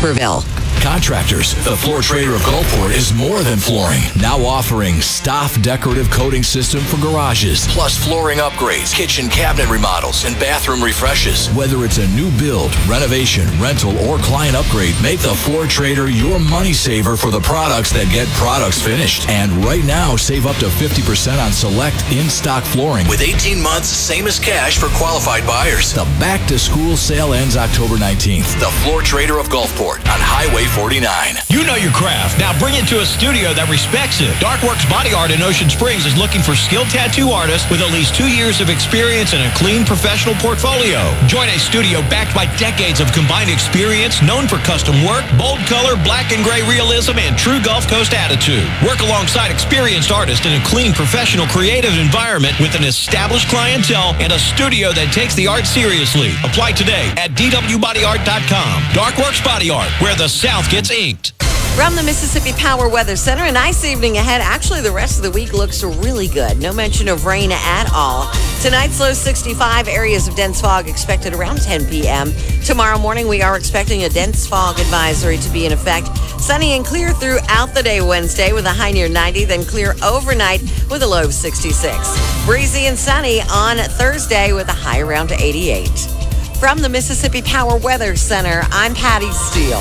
Naperville. Contractors, the Floor Trader of Gulfport is more than flooring. Now offering Stoff decorative coating system for garages, plus flooring upgrades, kitchen cabinet remodels, and bathroom refreshes. Whether it's a new build, renovation, rental, or client upgrade, make the Floor Trader your money saver for the products that get products finished. And right now, save up to 50% on select in-stock flooring with 18 months, same as cash for qualified buyers. The back-to-school sale ends October 19th. The Floor Trader of Gulfport on Highway 49. You know your craft. Now bring it to a studio that respects it. Darkworks Body Art in Ocean Springs is looking for skilled tattoo artists with at least 2 years of experience and a clean professional portfolio. Join a studio backed by decades of combined experience, known for custom work, bold color, black and gray realism, and true Gulf Coast attitude. Work alongside experienced artists in a clean, professional, creative environment with an established clientele and a studio that takes the art seriously. Apply today at dwbodyart.com. Darkworks Body Art, where the South gets inked. From the Mississippi Power Weather Center, a nice evening ahead. Actually, the rest of the week looks really good. No mention of rain at all. Tonight's low 65, areas of dense fog expected around 10 p.m. Tomorrow morning, we are expecting a dense fog advisory to be in effect. Sunny and clear throughout the day Wednesday with a high near 90, then clear overnight with a low of 66. Breezy and sunny on Thursday with a high around 88. From the Mississippi Power Weather Center, I'm Patty Steele.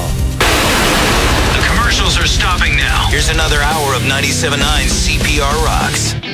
The commercials are stopping now. Here's another hour of 97.9 CPR Rocks.